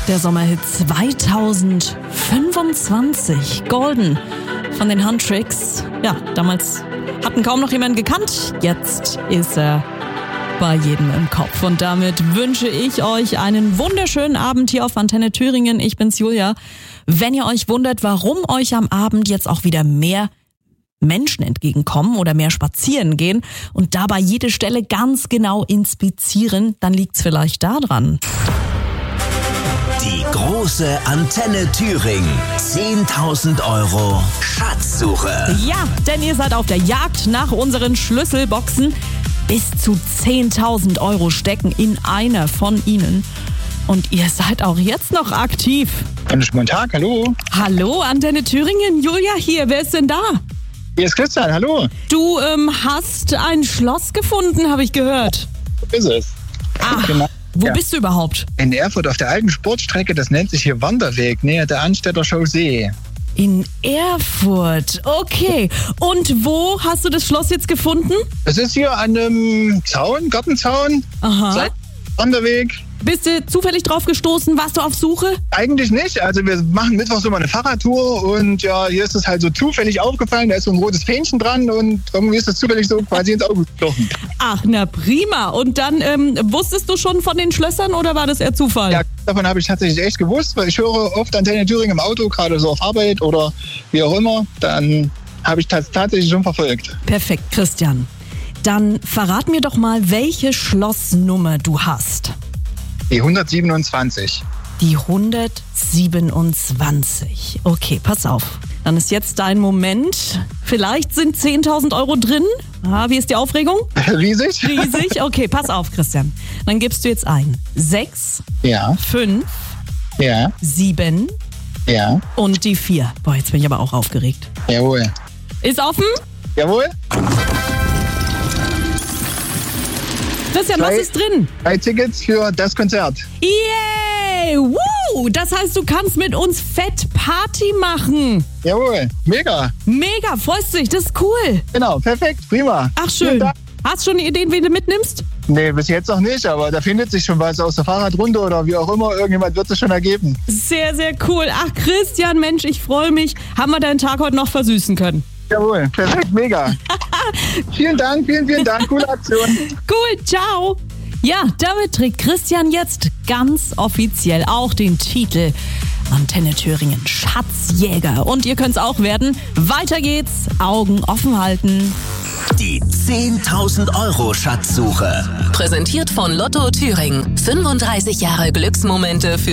Der Sommerhit 2025. Golden von den Huntrix. Ja, damals hatten kaum noch jemanden gekannt. Jetzt ist er bei jedem im Kopf. Und damit wünsche ich euch einen wunderschönen Abend hier auf Antenne Thüringen. Ich bin's, Julia. Wenn ihr euch wundert, warum euch am Abend jetzt auch wieder mehr Menschen entgegenkommen oder mehr spazieren gehen und dabei jede Stelle ganz genau inspizieren, dann liegt's vielleicht daran. Die große Antenne Thüringen. 10.000 € Schatzsuche. Ja, denn ihr seid auf der Jagd nach unseren Schlüsselboxen. Bis zu 10.000 € stecken in einer von ihnen. Und ihr seid auch jetzt noch aktiv. Guten Tag, hallo. Hallo, Antenne Thüringen. Julia hier. Wer ist denn da? Hier ist Christian, hallo. Du hast ein Schloss gefunden, habe ich gehört. Wo ist es? Ach, Genau. wo Ja. bist du überhaupt? In Erfurt auf der alten Sportstrecke, das nennt sich hier Wanderweg, nähe der Anstädter Chaussee. In Erfurt. Okay. Und wo hast du das Schloss jetzt gefunden? Es ist hier an einem Zaun, Gartenzaun, Aha. Wanderweg. Bist du zufällig drauf gestoßen? Warst du auf Suche? Eigentlich nicht, also wir machen mittwochs immer eine Fahrradtour und ja, hier ist es halt so zufällig aufgefallen, da ist so ein rotes Fähnchen dran und irgendwie ist es zufällig so quasi ins Auge gestochen. Ach, na prima. Und dann wusstest du schon von den Schlössern oder war das eher Zufall? Ja, davon habe ich tatsächlich echt gewusst, weil ich höre oft Antenne Thüringen im Auto, gerade so auf Arbeit oder wie auch immer, dann habe ich das tatsächlich schon verfolgt. Perfekt, Christian. Dann verrat mir doch mal, welche Schlossnummer du hast. Die 127. Die 127. Okay, pass auf. Dann ist jetzt dein Moment. Vielleicht sind 10.000 € drin. Ah, wie ist die Aufregung? Riesig? Riesig. Okay, pass auf, Christian. Dann gibst du jetzt ein. 6, Ja, 5, ja, 7 ja, und die 4. Boah, jetzt bin ich aber auch aufgeregt. jawohl. Ist offen? Jawohl, Christian, was ist drin? 3 Tickets für das Konzert. Yay! Woo! Das heißt, du kannst mit uns fett Party machen. Jawohl, mega. Mega, freust dich, das ist cool. Genau, perfekt, prima. Ach, Vielen schön. Dank. Hast du schon Ideen, wen du mitnimmst? Nee, bis jetzt noch nicht, aber da findet sich schon was aus der Fahrradrunde oder wie auch immer. Irgendjemand wird es schon ergeben. Sehr, sehr cool. Ach, Christian, Mensch, ich freue mich. Haben wir deinen Tag heute noch versüßen können? Jawohl, perfekt, mega. Vielen Dank, vielen Dank. Coole Aktion. Cool, ciao. Ja, damit trägt Christian jetzt ganz offiziell auch den Titel Antenne Thüringen Schatzjäger. Und ihr könnt's auch werden. Weiter geht's. Augen offen halten. Die 10.000 € Schatzsuche. Präsentiert von Lotto Thüringen. 35 Jahre Glücksmomente für